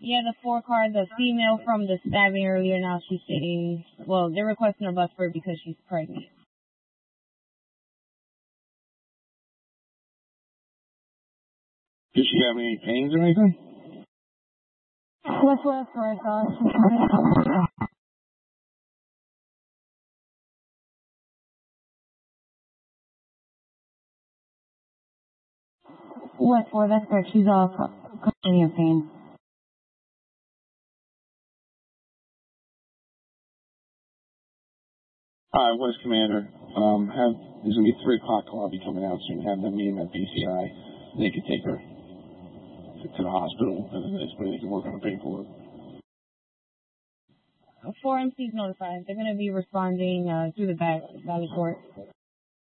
Yeah, the 4 car, the female from the stabbing earlier, now she's sitting. Well, they're requesting a bus for her because she's pregnant. Does she have any pains or anything? What's left for us? What for? That's correct. She's complaining of pain. West Commander. There's going to be 3 o'clock call. I'll be coming out soon. Have them meet him at BCI. They could take her to the hospital, and this way they can work on the paperwork. 4 MCs notified. They're going to be responding through the Valley Court.